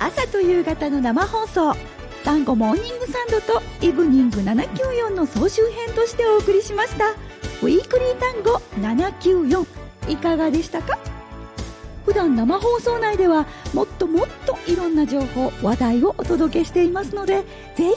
朝と夕方の生放送、単語モーニングサンドとイブニング794の総集編としてお送りしました。ウィークリー単語794、いかがでしたか？普段生放送内ではもっともっといろんな情報、話題をお届けしていますので、ぜひ